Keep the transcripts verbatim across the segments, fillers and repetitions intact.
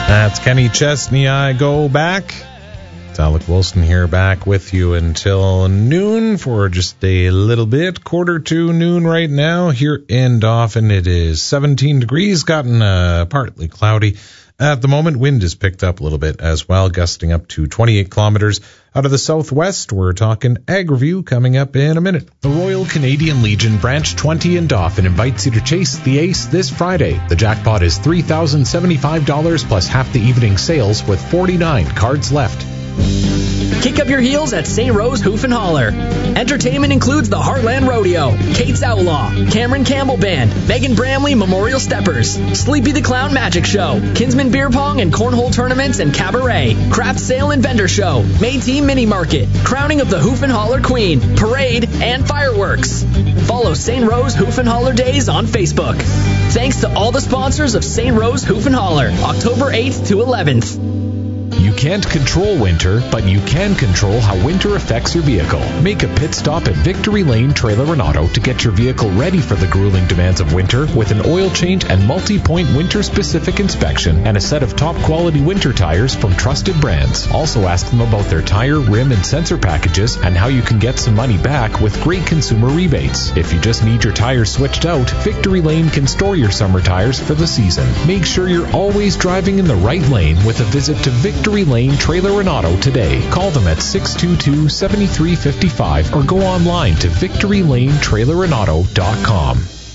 That's Kenny Chesney. I go back. It's Alec Wilson here, back with you until noon for just a little bit. Quarter to noon right now here in Dauphin. It is seventeen degrees, gotten uh, partly cloudy. At the moment, wind has picked up a little bit as well, gusting up to twenty-eight kilometers out of the southwest. We're talking Ag Review coming up in a minute. The Royal Canadian Legion Branch twenty in Dauphin invites you to chase the ace this Friday. The jackpot is three thousand seventy-five dollars plus half the evening sales with forty-nine cards left. Kick up your heels at Saint Rose Hoof and Holler. Entertainment includes the Heartland Rodeo, Kate's Outlaw, Cameron Campbell Band, Megan Bramley Memorial Steppers, Sleepy the Clown Magic Show, Kinsman Beer Pong and Cornhole Tournaments and Cabaret, Craft Sale and Vendor Show, Métis Mini Market, Crowning of the Hoof and Holler Queen, Parade, and Fireworks. Follow Saint Rose Hoof and Holler Days on Facebook. Thanks to all the sponsors of Saint Rose Hoof and Holler, October eighth to eleventh. You can't control winter, but you can control how winter affects your vehicle. Make a pit stop at Victory Lane Trailer and Auto to get your vehicle ready for the grueling demands of winter with an oil change and multi-point winter-specific inspection and a set of top-quality winter tires from trusted brands. Also ask them about their tire, rim, and sensor packages and how you can get some money back with great consumer rebates. If you just need your tires switched out, Victory Lane can store your summer tires for the season. Make sure you're always driving in the right lane with a visit to Victory Lane Trailer and Auto today. Call them at six two two, seven three five five or go online to victory lane trailer and auto dot com.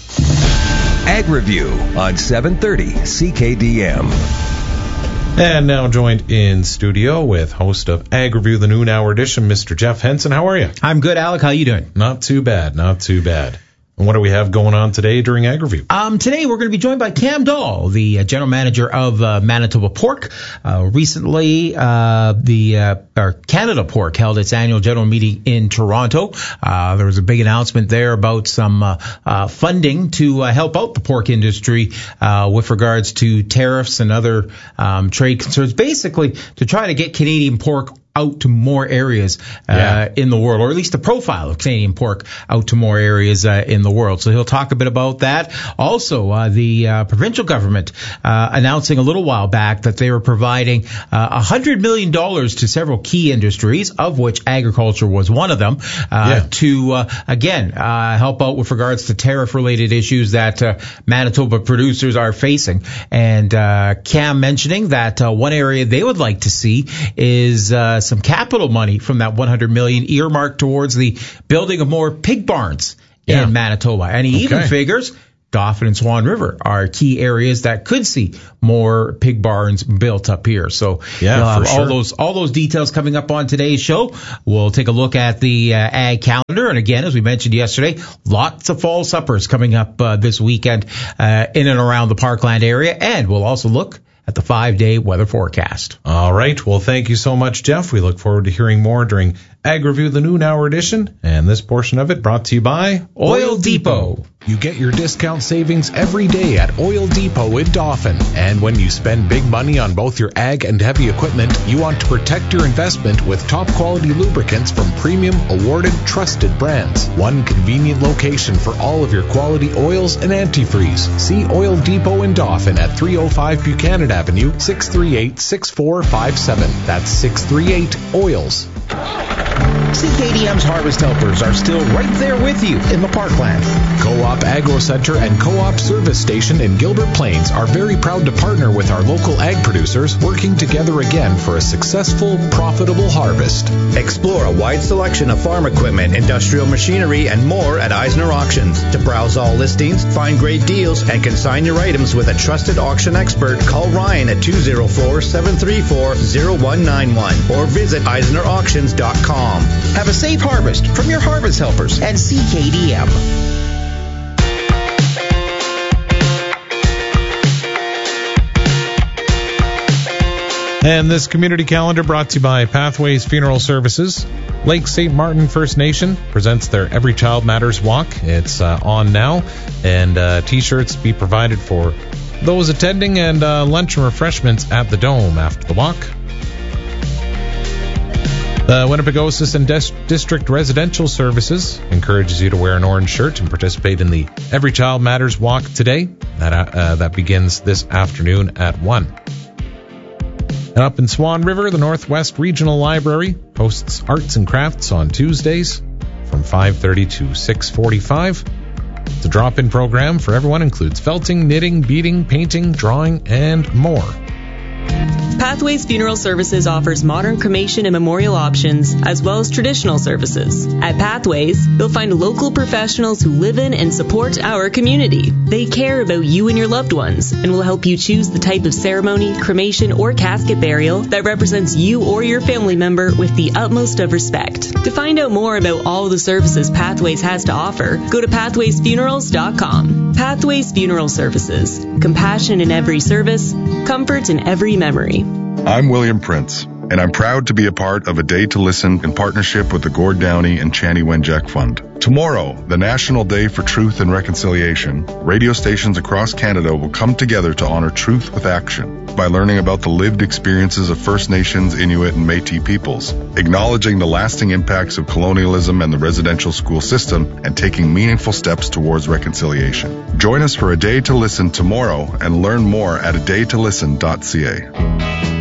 Ag Review on seven thirty C K D M. And now joined in studio with host of Ag Review, the noon hour edition, Mister Jeff Henson. How are you? I'm good, Alec. How you doing? Not too bad, not too bad. And what do we have going on today during Ag Review? Um, today we're going to be joined by Cam Dahl, the uh, general manager of uh, Manitoba Pork. Uh, recently, uh, the uh, or Canada Pork held its annual general meeting in Toronto. Uh, there was a big announcement there about some uh, uh, funding to uh, help out the pork industry uh, with regards to tariffs and other um, trade concerns, basically to try to get Canadian pork out to more areas uh, yeah. in the world, or at least the profile of Canadian pork out to more areas uh, in the world. So he'll talk a bit about that. Also, uh, the uh, provincial government uh, announcing a little while back that they were providing uh, one hundred million dollars to several key industries, of which agriculture was one of them, uh, yeah. to, uh, again, uh, help out with regards to tariff-related issues that uh, Manitoba producers are facing. And uh, Cam mentioning that uh, one area they would like to see is uh, some capital money from that one hundred million dollars earmarked towards the building of more pig barns yeah. in Manitoba. And he okay. even figures Dauphin and Swan River are key areas that could see more pig barns built up here. So yeah, you'll have for sure. all those all those details coming up on today's show. We'll take a look at the uh, ag calendar. And again, as we mentioned yesterday, lots of fall suppers coming up uh, this weekend uh, in and around the Parkland area. And we'll also look at the five-day weather forecast. All right. Well, thank you so much, Jeff. We look forward to hearing more during Ag Review, the noon hour edition, and this portion of it brought to you by Oil Depot. You get your discount savings every day at Oil Depot in Dauphin. And when you spend big money on both your ag and heavy equipment, you want to protect your investment with top-quality lubricants from premium, awarded, trusted brands. One convenient location for all of your quality oils and antifreeze. See Oil Depot in Dauphin at three oh five Buchanan Avenue, six three eight, six four five seven. That's six three eight oils. C K D M's Harvest Helpers are still right there with you in the Parkland. Co-op Agro Center and Co-op Service Station in Gilbert Plains are very proud to partner with our local ag producers, working together again for a successful, profitable harvest. Explore a wide selection of farm equipment, industrial machinery, and more at Eisner Auctions. To browse all listings, find great deals, and consign your items with a trusted auction expert, call Ryan at two oh four, seven three four, oh one nine one or visit eisner auctions dot com. Have a safe harvest from your Harvest Helpers at C K D M. And this community calendar brought to you by Pathways Funeral Services. Lake Saint Martin First Nation presents their Every Child Matters Walk. It's uh, on now, and uh, T-shirts be provided for those attending, and uh, lunch and refreshments at the Dome after the walk. The Winnipegosis and Des- District Residential Services encourages you to wear an orange shirt and participate in the Every Child Matters Walk today. That, uh, that begins this afternoon at one. And up in Swan River, the Northwest Regional Library hosts arts and crafts on Tuesdays from five thirty to six forty-five. The drop-in program for everyone includes felting, knitting, beading, painting, drawing, and more. Pathways Funeral Services offers modern cremation and memorial options, as well as traditional services. At Pathways, you'll find local professionals who live in and support our community. They care about you and your loved ones and will help you choose the type of ceremony, cremation, or casket burial that represents you or your family member with the utmost of respect. To find out more about all the services Pathways has to offer, go to pathways funerals dot com. Pathways Funeral Services. Compassion in every service, comfort in every memory. I'm William Prince, and I'm proud to be a part of A Day to Listen in partnership with the Gord Downey and Chani Wenjack Fund. Tomorrow, the National Day for Truth and Reconciliation, radio stations across Canada will come together to honor truth with action by learning about the lived experiences of First Nations, Inuit, and Métis peoples, acknowledging the lasting impacts of colonialism and the residential school system, and taking meaningful steps towards reconciliation. Join us for A Day to Listen tomorrow and learn more at a day to listen dot c a.